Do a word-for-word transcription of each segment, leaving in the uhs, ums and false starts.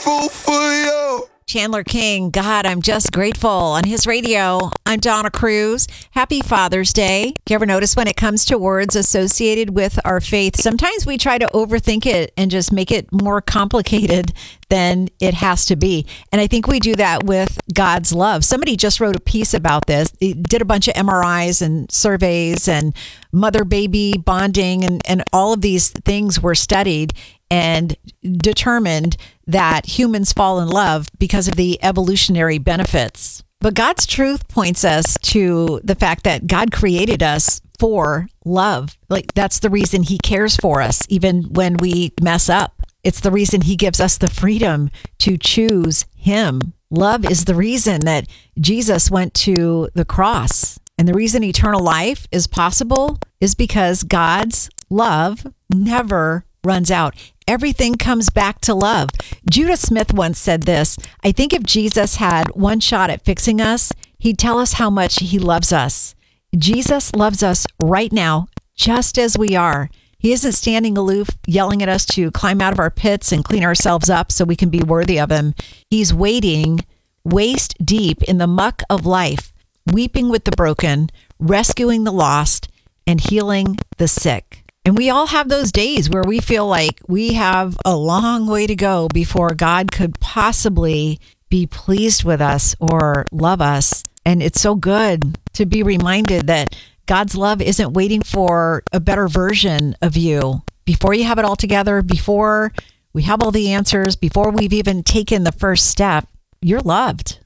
grateful for you. Chandler King, God, I'm just grateful on his radio. I'm Donna Cruz. Happy Father's Day. You ever notice when it comes to words associated with our faith, sometimes we try to overthink it and just make it more complicated than it has to be. And I think we do that with God's love. Somebody just wrote a piece about this. They did a bunch of M R Is and surveys and mother-baby bonding, and, and all of these things were studied and determined that humans fall in love because of the evolutionary benefits. But God's truth points us to the fact that God created us for love. Like, that's the reason he cares for us, even when we mess up. It's the reason he gives us the freedom to choose him. Love is the reason that Jesus went to the cross. And the reason eternal life is possible is because God's love never runs out. Everything comes back to love. Judah Smith once said this: I think if Jesus had one shot at fixing us, he'd tell us how much he loves us. Jesus loves us right now, just as we are. He isn't standing aloof, yelling at us to climb out of our pits and clean ourselves up so we can be worthy of him. He's waiting waist deep in the muck of life, weeping with the broken, rescuing the lost, and healing the sick. And we all have those days where we feel like we have a long way to go before God could possibly be pleased with us or love us. And it's so good to be reminded that God's love isn't waiting for a better version of you. Before you have it all together, before we have all the answers, before we've even taken the first step, you're loved.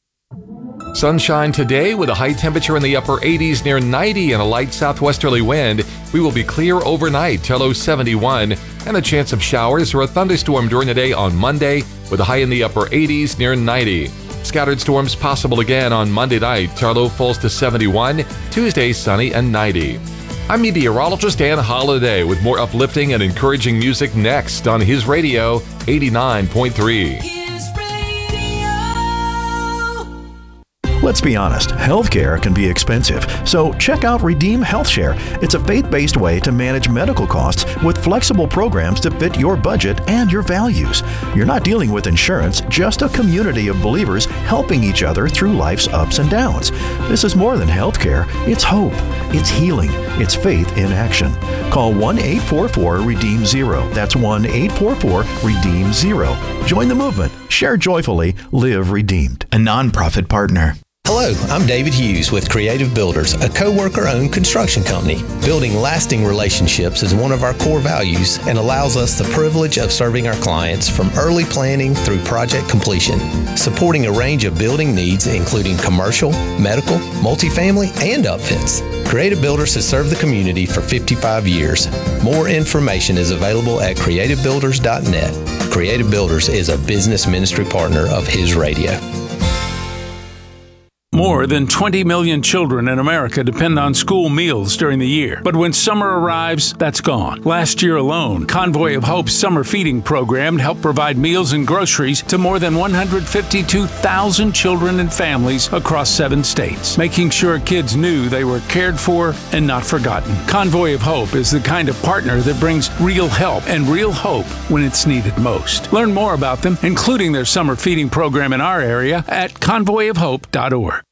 Sunshine today with a high temperature in the upper eighties near ninety and a light southwesterly wind. We will be clear overnight till low seventy-one, and a chance of showers or a thunderstorm during the day on Monday with a high in the upper eighties near ninety. Scattered storms possible again on Monday night till low falls to seventy-one, Tuesday sunny and ninety. I'm meteorologist Dan Holliday with more uplifting and encouraging music next on His Radio eighty-nine point three. Let's be honest, healthcare can be expensive, so check out Redeem Health Share. It's a faith-based way to manage medical costs with flexible programs to fit your budget and your values. You're not dealing with insurance, just a community of believers helping each other through life's ups and downs. This is more than healthcare. It's hope. It's healing. It's faith in action. Call one eight four four redeem zero. That's one eight four four redeem zero. Join the movement. Share joyfully. Live redeemed. A nonprofit partner. Hello, I'm David Hughes with Creative Builders, a co-worker-owned construction company. Building lasting relationships is one of our core values and allows us the privilege of serving our clients from early planning through project completion, supporting a range of building needs including commercial, medical, multifamily, and upfits. Creative Builders has served the community for fifty-five years. More information is available at creative builders dot net. Creative Builders is a business ministry partner of His Radio. More than twenty million children in America depend on school meals during the year. But when summer arrives, that's gone. Last year alone, Convoy of Hope's summer feeding program helped provide meals and groceries to more than one hundred fifty-two thousand children and families across seven states, making sure kids knew they were cared for and not forgotten. Convoy of Hope is the kind of partner that brings real help and real hope when it's needed most. Learn more about them, including their summer feeding program in our area, at convoy of hope dot org.